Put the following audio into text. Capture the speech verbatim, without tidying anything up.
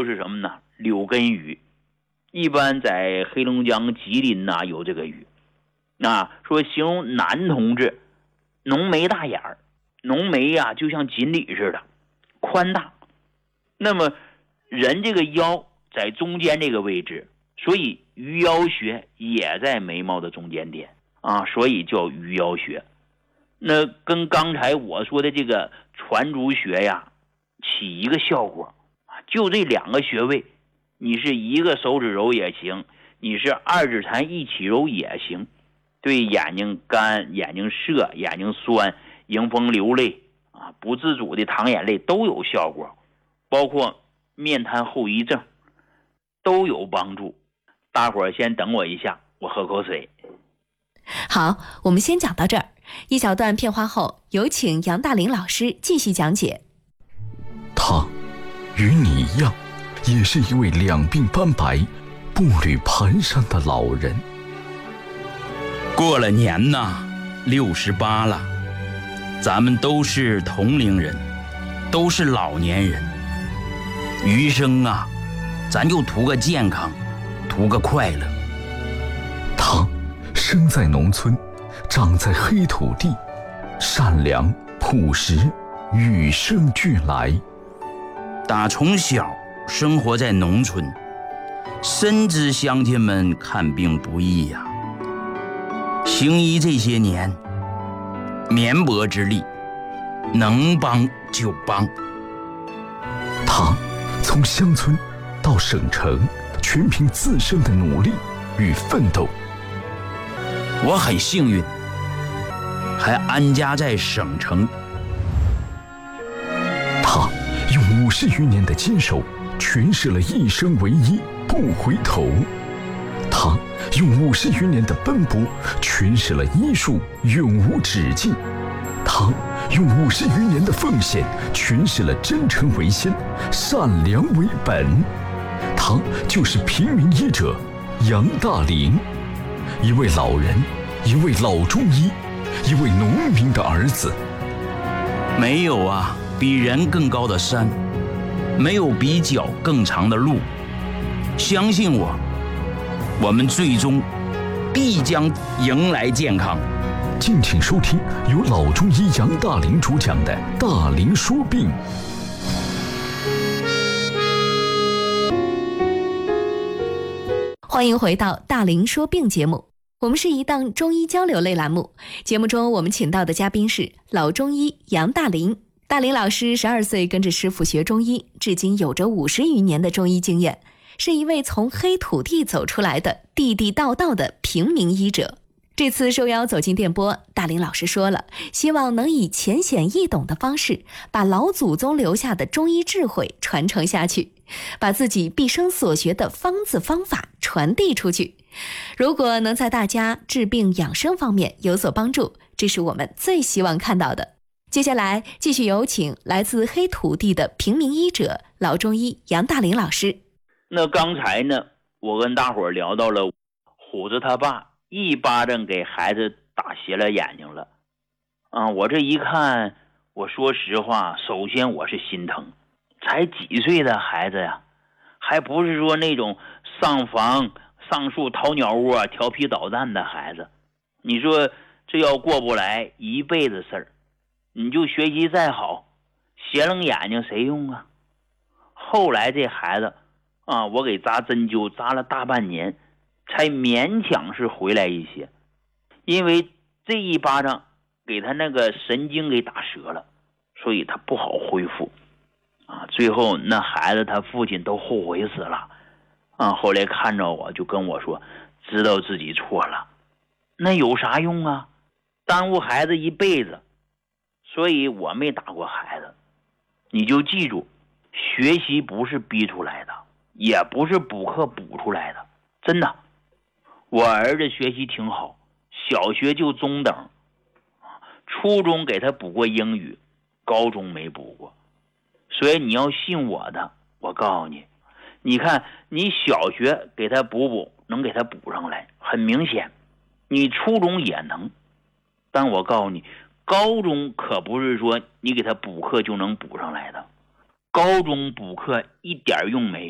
就是什么呢？柳根鱼，一般在黑龙江、吉林呐、啊、有这个鱼。啊，说形容男同志浓眉大眼儿，浓眉呀、啊、就像锦鲤似的，宽大。那么人这个腰在中间这个位置，所以鱼腰穴也在眉毛的中间点啊，所以叫鱼腰穴。那跟刚才我说的这个传足穴呀起一个效果，就这两个穴位，你是一个手指揉也行，你是二指禅一起揉也行，对眼睛干、眼睛涩、眼睛酸、迎风流泪啊、不自主的淌眼泪都有效果，包括面瘫后遗症都有帮助。大伙儿先等我一下，我喝口水。 好，我们先讲到这儿，一小段片花后，有请杨大林老师继续讲解。 他与你一样，也是一位两鬓斑白、步履蹒跚的老人。 过了年呐，六十八了，咱们都是同龄人，都是老年人。余生啊，咱就图个健康，图个快乐。 他生在农村，长在黑土地，善良朴实，与生俱来。 打从小生活在农村，深知乡亲们看病不易呀、啊。行医这些年，绵薄之力，能帮就帮。 他从乡村到省城，全凭自身的努力与奋斗。 我很幸运，还安家在省城。 他用五十余年的坚守，诠释了一生为一，不回头。他用五十余年的奔波，诠释了医术永无止境。他用五十余年的奉献，诠释了真诚为先，善良为本。他就是平民医者杨大林，一位老人，一位老中医，一位农民的儿子。 没有啊比人更高的山，没有比脚更长的路。相信我，我们最终必将迎来健康。 敬请收听由老中医杨大林主讲的《大林说病》。 欢迎回到大林说病节目，我们是一档中医交流类栏目。节目中我们请到的嘉宾是老中医杨大林。大林老师十二岁跟着师傅学中医，至今有着五十余年的中医经验，是一位从黑土地走出来的地地道道的平民医者。这次受邀走进电波，大林老师说了，希望能以浅显易懂的方式，把老祖宗留下的中医智慧传承下去，把自己毕生所学的方子方法传递出去。如果能在大家治病养生方面有所帮助，这是我们最希望看到的。接下来继续有请来自黑土地的平民医者老中医杨大林老师。 那刚才呢，我跟大伙儿聊到了虎子他爸一巴掌给孩子打斜了眼睛了啊！我这一看，我说实话，首先我是心疼，才几岁的孩子呀，还不是说那种上房上树掏鸟窝调皮捣蛋的孩子。你说这要过不来一辈子事儿，你就学习再好，斜楞眼睛谁用啊？后来这孩子啊，我给扎针灸扎了大半年，才勉强是回来一些，因为这一巴掌给他那个神经给打折了，所以他不好恢复啊。最后那孩子他父亲都后悔死了啊。后来看着我就跟我说，知道自己错了，那有啥用啊？耽误孩子一辈子。所以我没打过孩子。你就记住，学习不是逼出来的，也不是补课补出来的，真的。我儿子学习挺好，小学就中等，初中给他补过英语，高中没补过。所以你要信我的，我告诉你，你看你小学给他补补，能给他补上来，很明显。你初中也能，但我告诉你，高中可不是说你给他补课就能补上来的，高中补课一点用没有。